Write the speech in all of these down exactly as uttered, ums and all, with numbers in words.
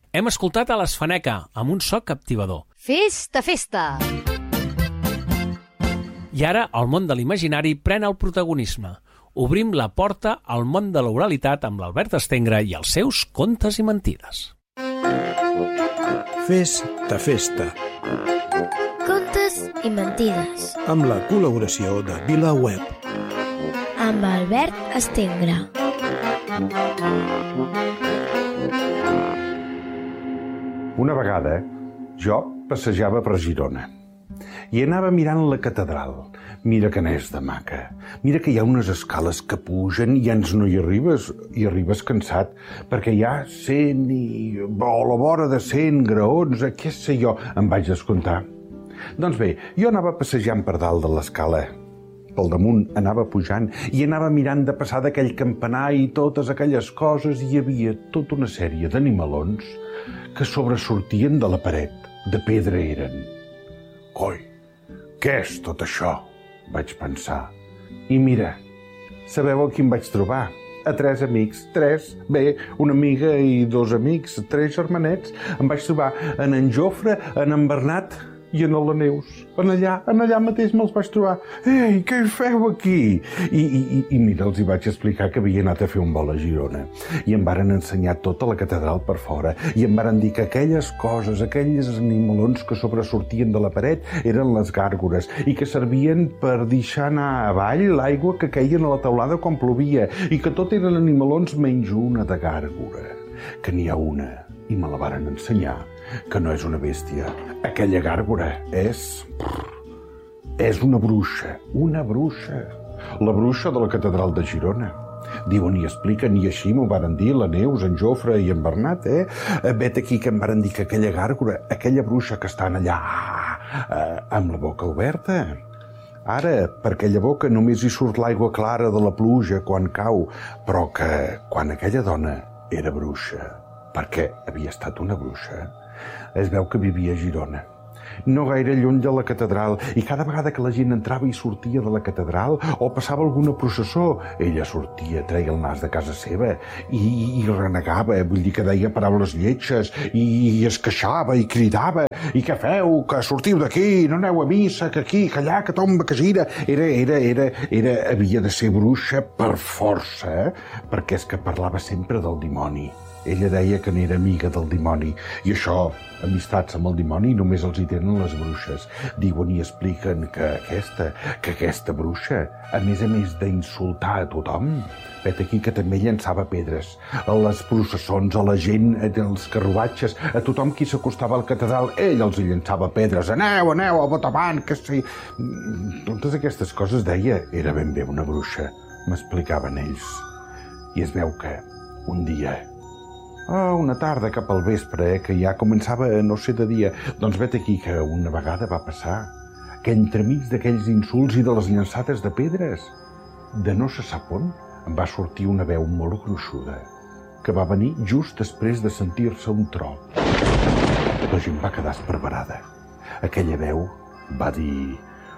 Hem escoltat a l'Esfaneca, amb un so captivador. Festa, festa! I ara el món de l'imaginari pren el protagonisme. Obrim la porta al món de l'oralitat amb l'Albert Estengre i els seus contes i mentides. Festa, festa. Contes i mentides. Amb la col·laboració de VilaWeb. Amb Albert Estengre. Una vegada jo passejava per Girona i anava mirant la catedral. Mira que n'és de maca. Mira que hi ha unes escales que pugen i ja no hi arribes, i arribes cansat, perquè hi ha cent i... o a la vora de cent graons, què sé jo, em vaig descomptar. Doncs bé, jo anava passejant per dalt de l'escala. Pel damunt anava pujant i anava mirant de passar d'aquell campanar i totes aquelles coses, i hi havia tota una sèrie d'animalons que sobresortien de la paret. De pedra eren. Coi, què és tot això? Vaig pensar. I mira, sabeu a qui em vaig trobar? A tres amics. Tres? Bé, una amiga i dos amics. Tres germanets. Em vaig trobar en en Jofre, en en Bernat i en la Neus. En allà, en allà mateix me'ls vaig trobar. Ei, què hi feu aquí? I, i, i mira, els hi vaig explicar que havia anat a fer un vol a Girona. I em varen ensenyar tota la catedral per fora. I em varen dir que aquelles coses, aquells animalons que sobresortien de la paret eren les gàrgores i que servien per deixar anar avall l'aigua que queien a la teulada quan plovia, i que tot eren animalons menys una de gàrgora. Que n'hi ha una, i me la varen ensenyar, que no és una bèstia. Aquella gàrgora és... és una bruixa, una bruixa. La bruixa de la catedral de Girona. Diuen i expliquen, i així m'ho varen dir la Neus, en Jofre i en Bernat, eh? Vet aquí que em varen dir que aquella gàrgora, aquella bruixa que estan allà, eh, amb la boca oberta. Ara, per aquella boca només hi surt l'aigua clara de la pluja quan cau, però que quan aquella dona era bruixa, perquè havia estat una bruixa, es veu que vivia a Girona, no gaire lluny de la catedral, i cada vegada que la gent entrava i sortia de la catedral o passava alguna processó, ella sortia, treia el nas de casa seva i, i renegava, vull dir que deia paraules lletges i, i es queixava i cridava: i què feu, que sortiu d'aquí, no aneu a missa, que aquí, que allà, que tomba, que gira. Era, era, era, era, havia de ser bruixa per força, eh? Perquè és que parlava sempre del dimoni. Ella deia que n'era amiga del dimoni, i això, amistats amb el dimoni, només els hi tenen les bruixes. Diuen i expliquen que aquesta, que aquesta bruixa, a més a més d'insultar a tothom, vet aquí que també llançava pedres a les processons, a la gent, als carruatges, a tothom qui s'acostava al catedral, ell els hi llançava pedres. Aneu, aneu, a vot avant, que sí... Totes aquestes coses deia, era ben bé una bruixa, m'explicaven ells. I es veu que un dia... Oh, una tarda cap al vespre, eh, que ja començava a no ser de dia. Doncs vet aquí que una vegada va passar que entremig d'aquells insults i de les llançades de pedres, de no se sap on, em va sortir una veu molt gruixuda, que va venir just després de sentir-se un tro. La gent va quedar esparverada. Aquella veu va dir: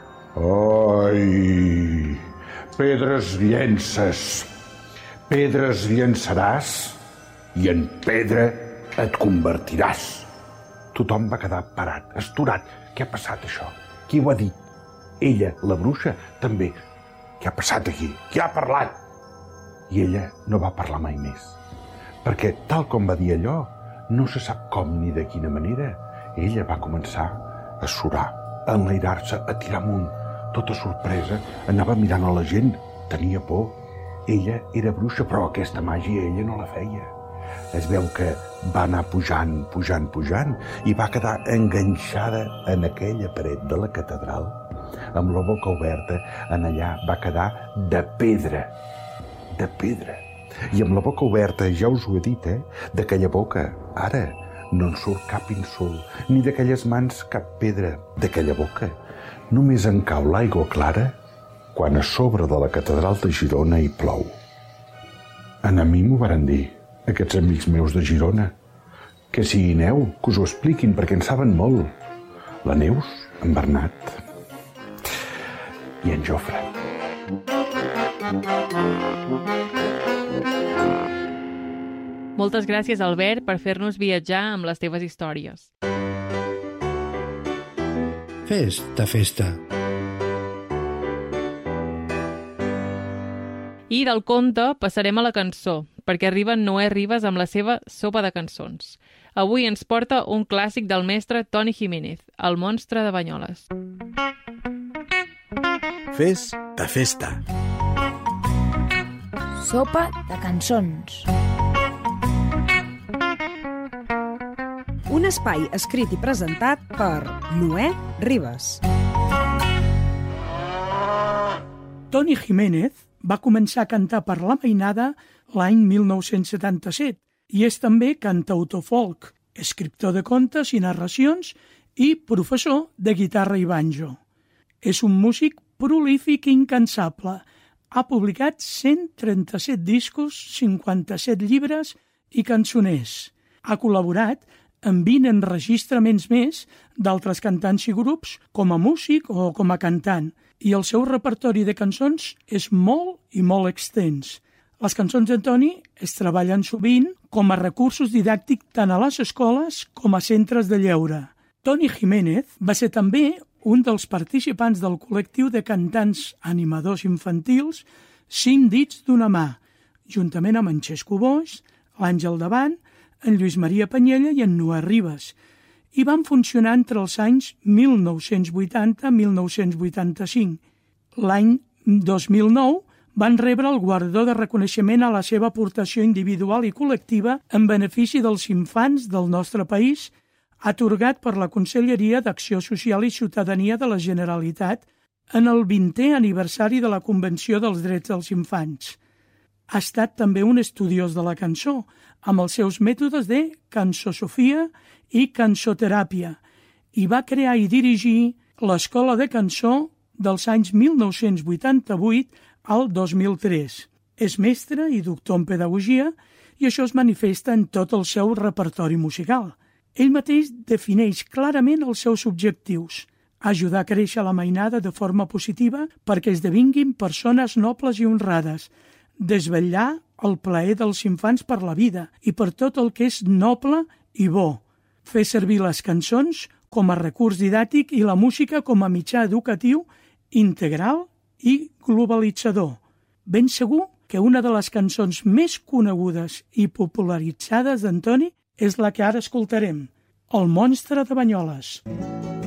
«Ai, pedres llences, pedres llançaràs, i en pedra et convertiràs». Tothom va quedar parat, astorat. Què ha passat, això? Qui ho ha dit? Ella, la bruixa, també. Què ha passat aquí? Qui ha parlat? I ella no va parlar mai més. Perquè, tal com va dir allò, no se sap com ni de quina manera, ella va començar a surar, a enlairar-se, a tirar amunt. Tota sorpresa, anava mirant a la gent, tenia por. Ella era bruixa, però aquesta màgia ella no la feia. Es veu que va anar pujant, pujant, pujant, i va quedar enganxada en aquella paret de la catedral, amb la boca oberta. En allà va quedar de pedra, de pedra. I amb la boca oberta, ja us ho he dit, eh? D'aquella boca, ara, no en surt cap insult, ni d'aquelles mans cap pedra. D'aquella boca només en cau l'aigua clara quan a sobre de la catedral de Girona hi plou. A mi m'ho varen dir, aquests amics meus de Girona, que si hi aneu, que us ho expliquin, perquè en saben molt. La Neus, en Bernat i en Jofre. Moltes gràcies, Albert, per fer-nos viatjar amb les teves històries. Festa, festa. I del conte passarem a la cançó, perquè arriba Noé Ribas amb la seva sopa de cançons. Avui ens porta un clàssic del mestre Toni Jiménez, El monstre de Banyoles. Festa, festa. Sopa de cançons. Un espai escrit i presentat per Noé Ribas. Toni Jiménez va començar a cantar per la mainada l'any mil nou-cents setanta-set i és també cantautor folk, escriptor de contes i narracions i professor de guitarra i banjo. És un músic prolífic i incansable. Ha publicat cent trenta-set discos, cinquanta-set llibres i cançoners. Ha col·laborat en vint enregistraments més d'altres cantants i grups com a músic o com a cantant, i el seu repertori de cançons és molt i molt extens. Les cançons de Toni es treballen sovint com a recursos didàctics tant a les escoles com a centres de lleure. Toni Jiménez va ser també un dels participants del col·lectiu de cantants animadors infantils Cinc dits d'una mà, juntament amb en Xesco Boix, l'Àngel Davant, en Lluís Maria Panyella i en Noé Ribas, i van funcionar entre els anys mil nou-cents vuitanta i mil nou-cents vuitanta-cinc. L'any dos mil nou van rebre el guardó de reconeixement a la seva aportació individual i col·lectiva en benefici dels infants del nostre país, atorgat per la Conselleria d'Acció Social i Ciutadania de la Generalitat en el vintè aniversari de la Convenció dels Drets dels Infants. Ha estat també un estudiós de la cançó, amb els seus mètodes de cançosofia i cançoteràpia, i va crear i dirigir l'Escola de Cançó dels anys mil nou-cents vuitanta-vuit al dos mil tres. És mestre i doctor en pedagogia i això es manifesta en tot el seu repertori musical. Ell mateix defineix clarament els seus objectius: ajudar a créixer la mainada de forma positiva perquè esdevinguin persones nobles i honrades, desvetllar el plaer dels infants per la vida i per tot el que és noble i bo, fer servir les cançons com a recurs didàctic i la música com a mitjà educatiu integral i globalitzador. Ben segur que una de les cançons més conegudes i popularitzades d'en Toni és la que ara escoltarem, El monstre de Banyoles.